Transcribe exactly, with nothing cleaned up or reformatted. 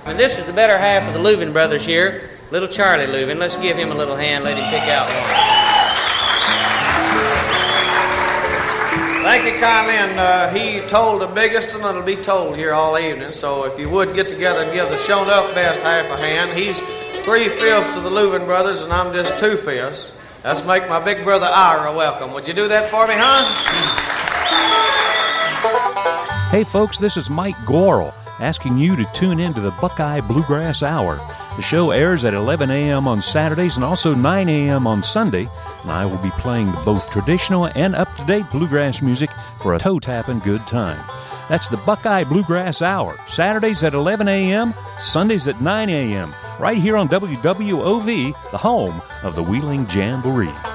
And this is the better half of the Louvin brothers here, little Charlie Louvin. Let's give him a little hand, let him pick out one. Thank you kindly, and uh, he told the biggest one that'll be told here all evening, so if you would get together and give the shown up best half a hand. He's three-fifths of the Louvin brothers, and I'm just two-fifths. Let's make my big brother Ira welcome. Would you do that for me, huh? Hey folks, this is Mike Gorel asking you to tune in to the Buckeye Bluegrass Hour. The show airs at eleven a.m. on Saturdays and also nine a.m. on Sunday, and I will be playing both traditional and up-to-date bluegrass music for a toe-tapping good time. That's the Buckeye Bluegrass Hour, Saturdays at eleven a.m., Sundays at nine a.m., right here on W W O V, the home of the Wheeling Jamboree.